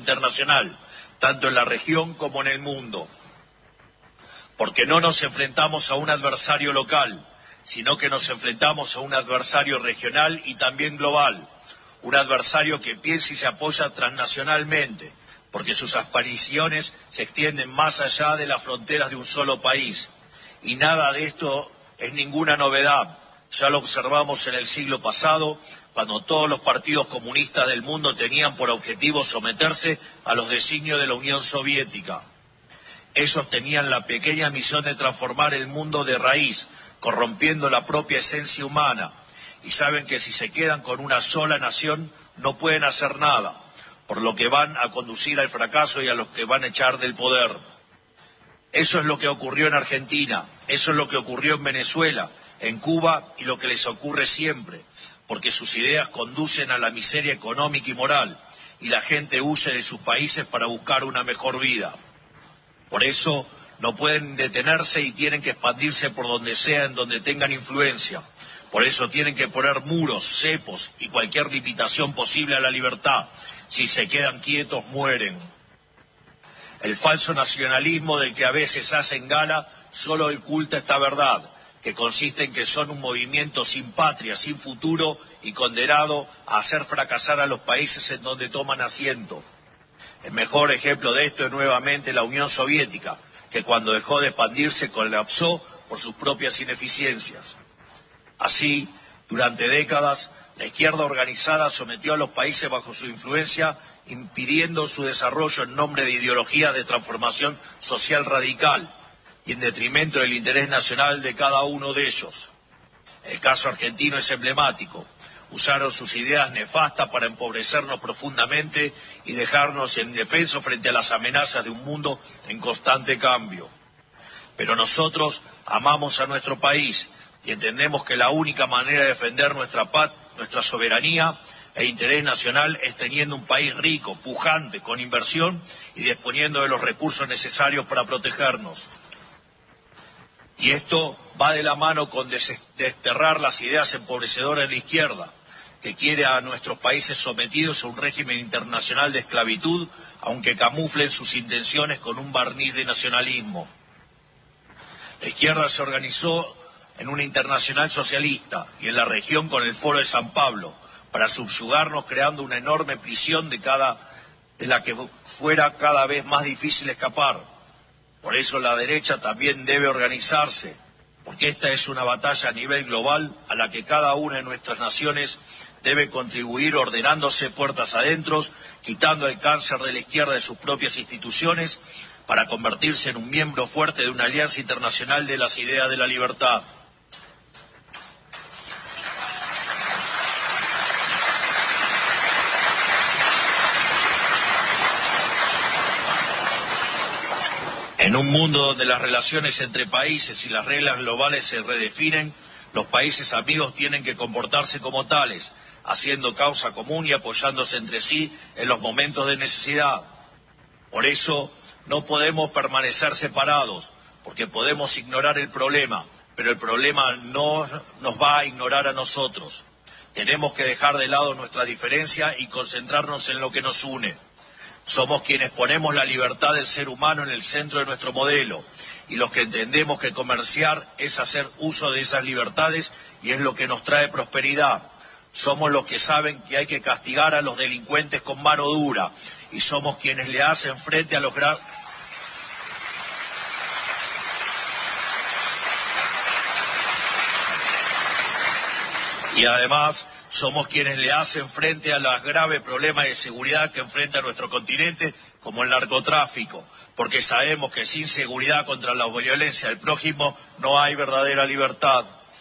internacional, tanto en la región como en el mundo. Porque no nos enfrentamos a un adversario local, sino que nos enfrentamos a un adversario regional y también global, un adversario que piensa y se apoya transnacionalmente, porque sus aspiraciones se extienden más allá de las fronteras de un solo país. Y nada de esto es ninguna novedad. Ya lo observamos en el siglo pasado, cuando todos los partidos comunistas del mundo tenían por objetivo someterse a los designios de la Unión Soviética. Ellos tenían la pequeña misión de transformar el mundo de raíz, corrompiendo la propia esencia humana. Y saben que si se quedan con una sola nación, no pueden hacer nada, por lo que van a conducir al fracaso y a los que van a echar del poder. Eso es lo que ocurrió en Argentina, eso es lo que ocurrió en Venezuela, en Cuba y lo que les ocurre siempre, porque sus ideas conducen a la miseria económica y moral, y la gente huye de sus países para buscar una mejor vida. Por eso no pueden detenerse y tienen que expandirse por donde sea, en donde tengan influencia. Por eso tienen que poner muros, cepos y cualquier limitación posible a la libertad. Si se quedan quietos, mueren. El falso nacionalismo del que a veces hacen gala solo oculta esta verdad, que consiste en que son un movimiento sin patria, sin futuro y condenado a hacer fracasar a los países en donde toman asiento. El mejor ejemplo de esto es nuevamente la Unión Soviética, que cuando dejó de expandirse colapsó por sus propias ineficiencias. Así, durante décadas, la izquierda organizada sometió a los países bajo su influencia, impidiendo su desarrollo en nombre de ideologías de transformación social radical y en detrimento del interés nacional de cada uno de ellos. El caso argentino es emblemático. Usaron sus ideas nefastas para empobrecernos profundamente y dejarnos indefensos frente a las amenazas de un mundo en constante cambio. Pero nosotros amamos a nuestro país y entendemos que la única manera de defender nuestra paz, nuestra soberanía e interés nacional es teniendo un país rico, pujante, con inversión y disponiendo de los recursos necesarios para protegernos. Y esto va de la mano con desterrar las ideas empobrecedoras de la izquierda, que quiere a nuestros países sometidos a un régimen internacional de esclavitud, aunque camuflen sus intenciones con un barniz de nacionalismo. La izquierda se organizó en una internacional socialista y en la región con el Foro de San Pablo, para subyugarnos creando una enorme prisión de la que fuera cada vez más difícil escapar. Por eso la derecha también debe organizarse, porque esta es una batalla a nivel global a la que cada una de nuestras naciones debe contribuir ordenándose puertas adentro, quitando el cáncer de la izquierda de sus propias instituciones, para convertirse en un miembro fuerte de una alianza internacional de las ideas de la libertad. En un mundo donde las relaciones entre países y las reglas globales se redefinen, los países amigos tienen que comportarse como tales, haciendo causa común y apoyándose entre sí en los momentos de necesidad. Por eso no podemos permanecer separados, porque podemos ignorar el problema, pero el problema no nos va a ignorar a nosotros. Tenemos que dejar de lado nuestra diferencia y concentrarnos en lo que nos une. Somos quienes ponemos la libertad del ser humano en el centro de nuestro modelo y los que entendemos que comerciar es hacer uso de esas libertades y es lo que nos trae prosperidad. Somos los que saben que hay que castigar a los delincuentes con mano dura y somos quienes le hacen frente a los graves... Y además somos quienes le hacen frente a los graves problemas de seguridad que enfrenta nuestro continente, como el narcotráfico, porque sabemos que sin seguridad contra la violencia del prójimo no hay verdadera libertad.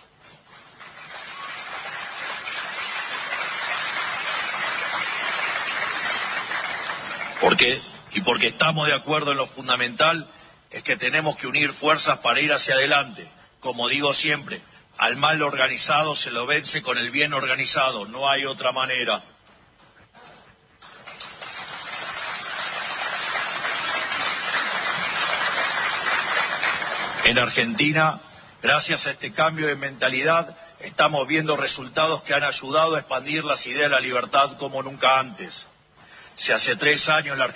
Porque estamos de acuerdo en lo fundamental, es que tenemos que unir fuerzas para ir hacia adelante. Como digo siempre, al mal organizado se lo vence con el bien organizado, no hay otra manera. En Argentina, gracias a este cambio de mentalidad, estamos viendo resultados que han ayudado a expandir las ideas de la libertad como nunca antes. Si hace 3 años la